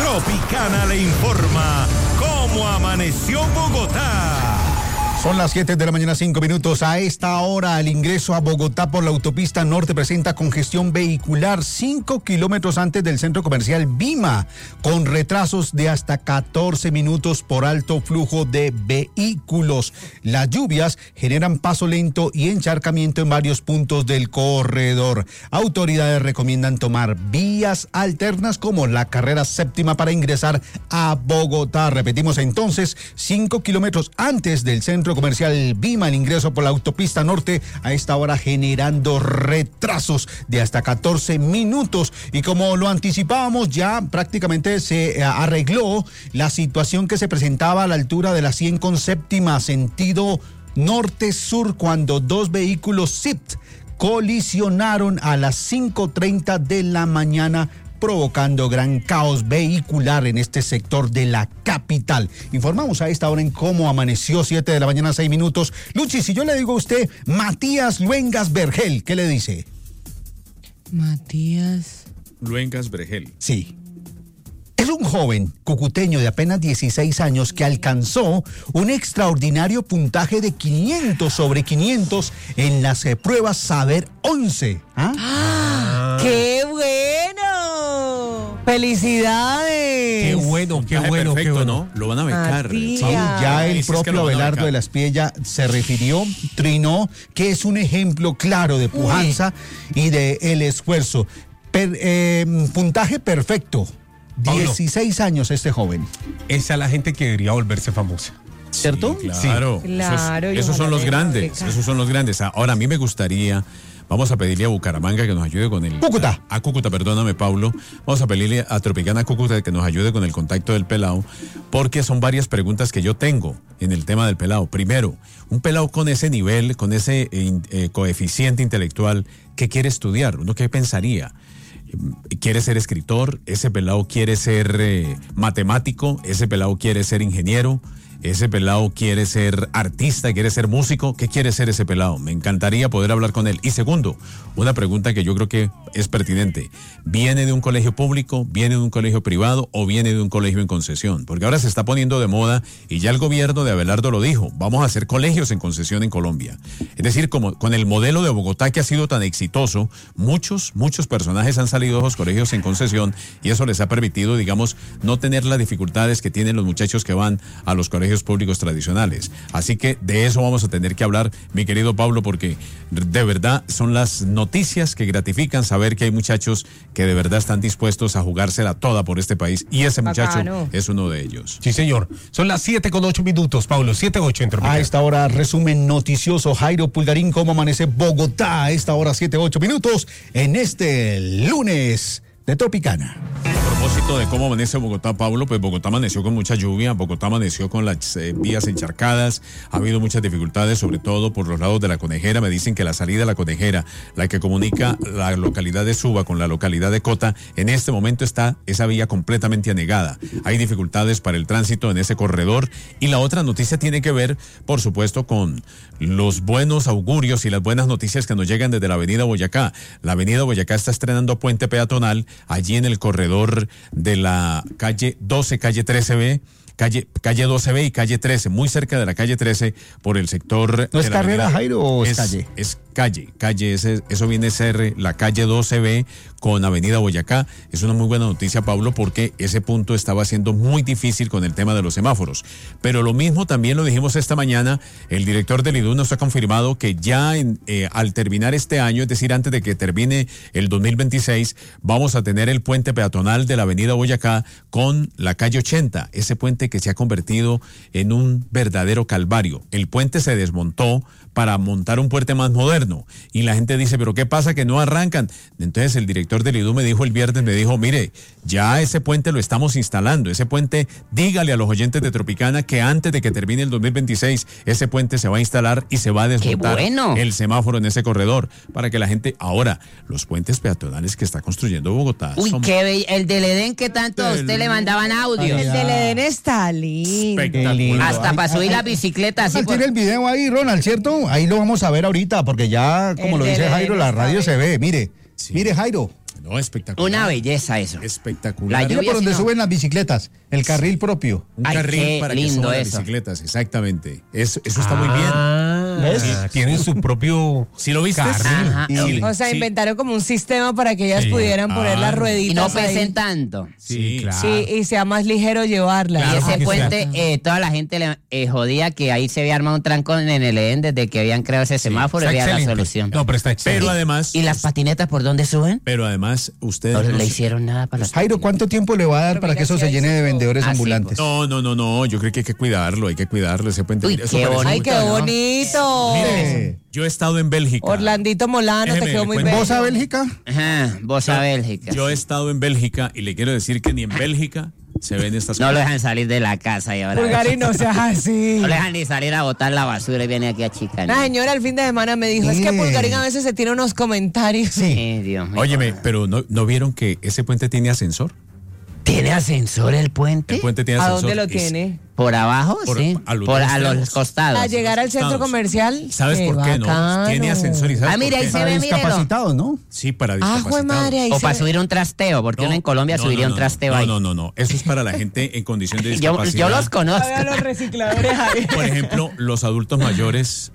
Tropicana le informa cómo amaneció Bogotá. Son las 7 de la mañana, 5 minutos. A esta hora, el ingreso a Bogotá por la autopista norte presenta congestión vehicular 5 kilómetros antes del centro comercial Vima, con retrasos de hasta 14 minutos por alto flujo de vehículos. Las lluvias generan paso lento y encharcamiento en varios puntos del corredor. Autoridades recomiendan tomar vías alternas como la carrera séptima para ingresar a Bogotá. Repetimos entonces, 5 kilómetros antes del centro comercial Vima, el ingreso por la autopista norte a esta hora generando retrasos de hasta 14 minutos. Y como lo anticipábamos, ya prácticamente se arregló la situación que se presentaba a la altura de la 100 con séptima, sentido norte-sur, cuando dos vehículos SIFT colisionaron a las 5:30 de la mañana, provocando gran caos vehicular en este sector de la capital. Informamos a esta hora en cómo amaneció, 7 de la mañana, 6 minutos. Luchi, si yo le digo a usted Matías Luengas Vergel, ¿qué le dice? Matías Luengas Vergel. Sí. Es un joven cucuteño de apenas 16 años que alcanzó un extraordinario puntaje de 500 sobre 500 en las pruebas Saber 11. ¡Qué bueno! ¡Felicidades! Qué bueno, qué bueno, perfecto, qué bueno. ¿no? Lo van a becar. Sí, Ya el Dices que propio lo van a Abelardo becar. de la Espriella se refirió, trinó, que es un ejemplo claro de pujanza y de el esfuerzo. Puntaje perfecto. Pablo. 16 años este joven. Esa es la gente que debería volverse famosa. ¿Cierto? Sí, claro. Claro, y Esos son ojalá los le grandes. beca. Esos son los grandes. Ahora, a mí me gustaría. Vamos a pedirle a Bucaramanga que nos ayude con el... Cúcuta. A Cúcuta, perdóname, Paulo. Vamos a pedirle a Tropicana Cúcuta que nos ayude con el contacto del pelao, porque son varias preguntas que yo tengo en el tema del pelao. Primero, un pelao con ese nivel, con ese coeficiente intelectual, ¿qué quiere estudiar? ¿Uno qué pensaría? ¿Quiere ser escritor? ¿Ese pelao quiere ser matemático? ¿Ese pelao quiere ser ingeniero? ¿Ese pelao quiere ser artista? ¿Quiere ser músico? ¿Qué quiere ser ese pelao? Me encantaría poder hablar con él. Y segundo, una pregunta que yo creo que es pertinente. ¿Viene de un colegio público? ¿Viene de un colegio privado? ¿O viene de un colegio en concesión? Porque ahora se está poniendo de moda y ya el gobierno de Abelardo lo dijo. Vamos a hacer colegios en concesión en Colombia. Es decir, como con el modelo de Bogotá que ha sido tan exitoso, muchos personajes han salido de los colegios en concesión y eso les ha permitido, digamos, no tener las dificultades que tienen los muchachos que van a los colegios públicos tradicionales. Así que de eso vamos a tener que hablar, mi querido Pablo, porque de verdad son las noticias que gratifican saber que hay muchachos que de verdad están dispuestos a jugársela toda por este país y ese muchacho Bacano. es uno de ellos. Sí, señor. Son las 7:08 minutos, Pablo. 7:08 en Tropicana. A esta hora, resumen noticioso. Jairo Pulgarín, ¿cómo amanece Bogotá? A esta hora, 7:08 minutos, en este lunes de Tropicana. A propósito de cómo amanece Bogotá, Pablo, pues Bogotá amaneció con mucha lluvia, Bogotá amaneció con las vías encharcadas, ha habido muchas dificultades, sobre todo por los lados de la Conejera. Me dicen que la salida de la Conejera, la que comunica la localidad de Suba con la localidad de Cota, en este momento está esa vía completamente anegada. Hay dificultades para el tránsito en ese corredor. Y la otra noticia tiene que ver, por supuesto, con los buenos augurios y las buenas noticias que nos llegan desde la avenida Boyacá. La avenida Boyacá está estrenando puente peatonal allí en el corredor de la calle 12, calle 13B, calle 12B y calle 13, muy cerca de la calle 13 por el sector... ¿No es de la carrera, avenida. Jairo, o es calle? Es calle, eso viene a ser la calle 12B con avenida Boyacá. Es una muy buena noticia, Pablo, porque ese punto estaba siendo muy difícil con el tema de los semáforos. Pero lo mismo también lo dijimos esta mañana, el director del IDU nos ha confirmado que ya al terminar este año, es decir, antes de que termine el 2026, vamos a tener el puente peatonal de la avenida Boyacá con la calle 80, ese puente que se ha convertido en un verdadero calvario. El puente se desmontó para montar un puente más moderno y la gente dice, pero ¿qué pasa que no arrancan? Entonces el director del IDU me dijo el viernes, mire, ya ese puente lo estamos instalando, ese puente, dígale a los oyentes de Tropicana que antes de que termine el 2026, ese puente se va a instalar y se va a desmontar el semáforo en ese corredor, para que la gente, ahora, los puentes peatonales que está construyendo Bogotá. Uy, el del Edén que tanto a usted le mandaban audios. El del Edén está lindo. Espectacular. Hasta para subir la bicicleta así. Tiene el video ahí, Ronald, ¿cierto? Ahí lo vamos a ver ahorita, porque ya, como El lo del dice Edén Jairo, la está radio bien. se ve. Mire, Sí. mire, Jairo. No, espectacular. Una belleza eso. Espectacular. La Mira lluvia por donde sí no. suben las bicicletas, el carril propio. Un Ay, carril qué para que lindo suban las eso. bicicletas, exactamente. Eso está muy bien. ¿Ves? Tienen su propio ¿Sí lo viste? carril. Ajá. Sí, O sea, sí. inventaron como un sistema para que ellas Sí. pudieran poner las Claro. Y rueditas no ahí. pesen tanto. Sí, claro. Sí, y sea más ligero llevarla. Claro, y ese porque puente, toda la gente le jodía que ahí se había armado un trancón en el EDN desde que habían creado ese semáforo y Está había la excelente. solución. No, pero está excelente. Pero además, ¿Y las patinetas por dónde suben? ustedes No no le se- hicieron nada para las Jairo, ¿cuánto tiempo le va a dar para que eso se llene de vendedores Ah, sí, ambulantes? No, yo creo que hay que cuidarlo ese puente. Uy, Eso qué parece bonito. Ay, qué ¿no? bonito. Mire, yo he estado en Bélgica. Orlandito Molano, te Déjeme, quedó le muy cuento. bello. ¿Vos a Bélgica? Ajá, vos a Bélgica. Yo he estado en Bélgica y le quiero decir que ni en Bélgica se ven estas No lo cosas. dejan salir de la casa y ahora. Pulgari, no seas así. No le dejan ni salir a botar la basura y viene aquí a chicar. La señora el fin de semana me dijo, es que Pulgarín a veces se tiene unos comentarios. Sí, Dios mío. Óyeme, pero ¿no vieron que ese puente tiene ascensor? ¿Tiene ascensor el puente? El puente tiene ¿A ascensor. dónde lo Es- tiene? ¿Por abajo? Por- Sí. a los Por dos a los extremos. costados. A llegar al centro Estados. comercial. ¿Sabes por qué no? bacano. Tiene ascensor y ¿sabes Ah, mira, por ahí qué? se Para ve, mírelo. discapacitados, ¿no? Sí, para Ah, discapacitados. jue madre, ahí O se para ve. subir un trasteo, porque uno en Colombia subiría un trasteo ahí. No. Eso es para la gente en condición de Yo discapacidad. los conozco. A los recicladores ahí. Por ejemplo, los adultos mayores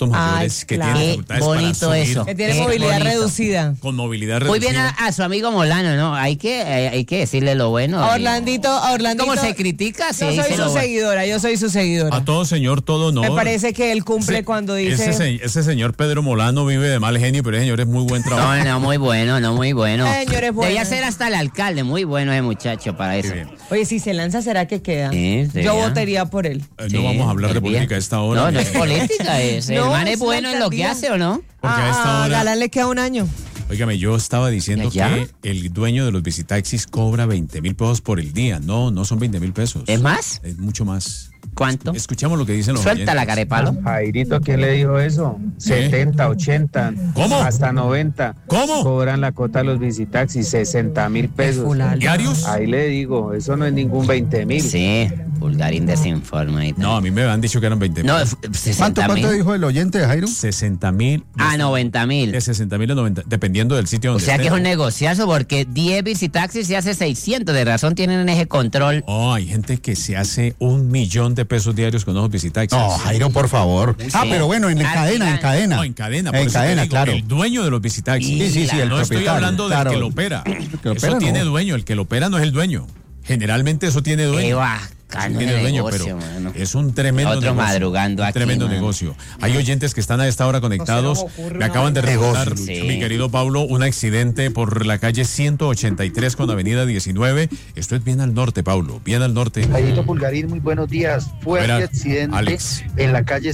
que claro. tienen Qué dificultades bonito para subir eso. Que tiene Qué movilidad bonito. reducida. con movilidad Muy reducida. bien a su amigo Molano, ¿no? Hay que decirle lo bueno. A Orlandito. ¿Cómo se critica? Se Yo dice soy lo su bueno. seguidora, yo soy su seguidora. A todo señor, todo no. Me parece que él cumple cuando dice... Ese señor Pedro Molano vive de mal genio, pero ese señor es muy buen trabajo. No, muy bueno, no muy bueno. Señor, es bueno. Debía ser hasta el alcalde, muy bueno ese muchacho para eso. bien. Oye, si se lanza, ¿será que queda? Sí, Yo sería. votaría por él. No vamos a hablar de bien. política a esta hora. No, no es política, el No, man es es bueno una en lo que alcaldía. hace, ¿o no? Porque a esta hora- Galán le queda un año. Óigame, yo estaba diciendo ¿Ya? que el dueño de los visitaxis cobra 20,000 pesos por el día. No son 20,000 pesos. ¿Es más? Es mucho más. ¿Cuánto? Escuchamos lo que dicen los Suelta la oyentes. carepalo. Jairito, ¿quién le dijo eso? 70, 80, ¿Cómo? hasta 90. ¿Cómo? Cobran la cuota a los visitaxis, 60,000 pesos. ¿Diarios? Ahí le digo, eso no es ningún 20,000. Sí, Pulgarín desinforma y tal. No, a mí me han dicho que eran 20,000. No, ¿Cuánto 60,000. dijo el oyente, Jairo? 60,000. Ah, 90,000. De 60,000 a 90, dependiendo del sitio O donde sea que es estén. un negociazo porque 10 visitaxis se hace 600. De razón tienen ese control. Oh, hay gente que se hace 1,000,000 de pesos diarios con esos visitaxis. No, Jairo, por favor. Ah, pero bueno, en Ah, cadena, en claro. cadena. No, en cadena. por En eso te cadena, digo, claro. El dueño de los visitaxis. Sí, el No estoy propietario, hablando del claro. que lo opera. que Eso opera, tiene no. dueño. El que lo opera no es el dueño. Generalmente eso tiene Qué dueño. bacano Tiene de dueño, negocio, pero mano. es un tremendo Otros negocio. madrugando un aquí, tremendo mano. negocio. Hay oyentes que están a esta hora conectados. Me acaban de reportar, Sí. mi querido Pablo, un accidente por la calle 183 con avenida 19. Esto es bien al norte, Pablo, bien al norte. Jairito Pulgarín, muy buenos días. Fuerte Verá, accidente Alex. en la calle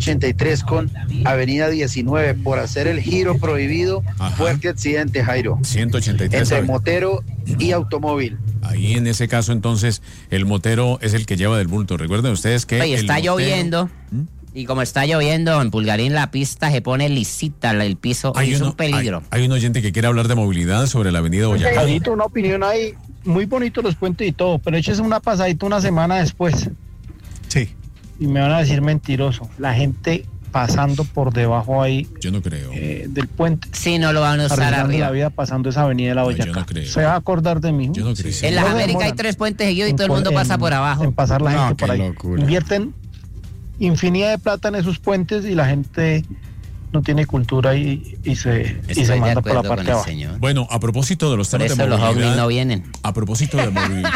183 con avenida 19 por hacer el giro prohibido. Ajá. Fuerte accidente, Jairo. 183. Entre ¿sabe? motero y automóvil. Ahí en ese caso entonces el motero es el que lleva del bulto. Recuerden ustedes que Oye, el está motero- lloviendo. Y como está lloviendo, en Pulgarín la pista se pone lisita, el piso. Hay es uno- un peligro. Hay un oyente que quiere hablar de movilidad sobre la avenida Boyacá. Jairito, una opinión ahí. Muy bonitos los puentes y todo, pero échese una pasadita una semana después Sí. y me van a decir mentiroso. La gente pasando por debajo ahí Yo no creo. del puente, Sí, no lo van a usar arriesgando la arriba. vida pasando esa avenida de la No, yo Boyacá. no creo. Se va a acordar de mí. Yo no creo. En las No Américas hay demoran 3 puentes seguidos y todo el mundo en- pasa por En abajo. pasar la No, gente por qué ahí. locura. Invierten infinidad de plata en esos puentes y la gente no tiene cultura y se Estoy de manda por la acuerdo parte con de el abajo. señor. Bueno, a propósito de los Por temas de eso los ovnis movilidad. no vienen. A propósito de movilidad.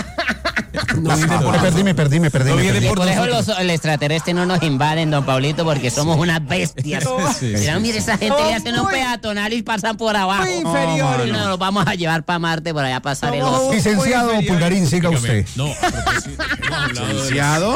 Me perdí. Y por eso el extraterrestre no nos invaden, don Paulito, porque somos unas bestias. Sí, Dirán, sí, mire, esa gente ya hacen un peatonal y pasan por abajo. Muy inferiores. No, nos vamos a llevar para Marte, por allá a pasar el oso. Licenciado Pulgarín, siga Dígame, usted. no, a propósito, hemos hablado de los- ¿Licenciado?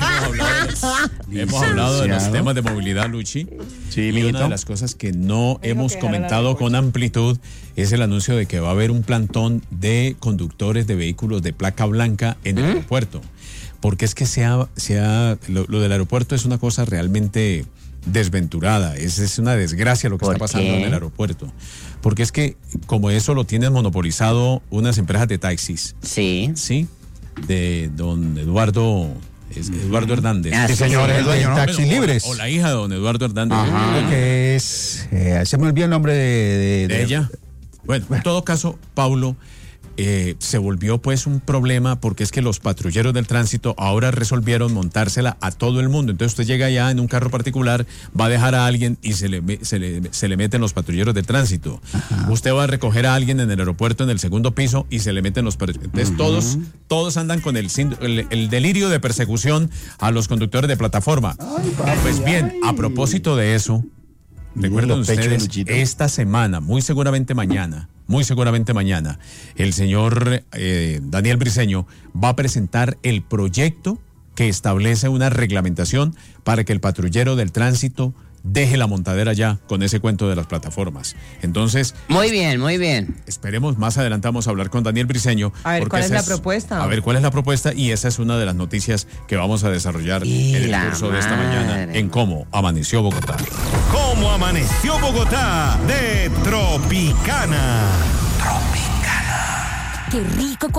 Hemos hablado de los Licenciado. temas de movilidad, Luchi. Sí, y mijito. una de las cosas que no hemos comentado con amplitud es el anuncio de que va a haber un plantón de conductores de vehículos de placa blanca en el aeropuerto. Porque es que lo del aeropuerto es una cosa realmente desventurada. Es una desgracia lo que ¿Por está pasando qué? en el aeropuerto. Porque es que como eso lo tienen monopolizado unas empresas de taxis, Sí. ¿sí? De don Eduardo Hernández. Ah, Sí, señor, el dueño, ¿no? Taxi Bueno, libres. O la hija de don Eduardo Hernández. Ajá, que es. Se me olvidó el nombre de ¿De ella? Bueno, en todo caso, Paulo, se volvió pues un problema porque es que los patrulleros del tránsito ahora resolvieron montársela a todo el mundo. Entonces usted llega allá en un carro particular, va a dejar a alguien y se le meten los patrulleros del tránsito. Ajá. Usted va a recoger a alguien en el aeropuerto en el segundo piso y se le meten los patrulleros. Entonces todos andan con el delirio de persecución a los conductores de plataforma. Pues bien, a propósito de eso, recuerden ustedes, esta semana, muy seguramente mañana, el señor Daniel Briceño va a presentar el proyecto que establece una reglamentación para que el patrullero del tránsito deje la montadera ya con ese cuento de las plataformas. Entonces, muy bien. Esperemos, más adelante vamos a hablar con Daniel Briceño. A ver, ¿cuál es la propuesta? A ver, ¿cuál es la propuesta? Y esa es una de las noticias que vamos a desarrollar en el curso de esta mañana en Cómo Amaneció Bogotá. Cómo Amaneció Bogotá de Tropicana. Qué rico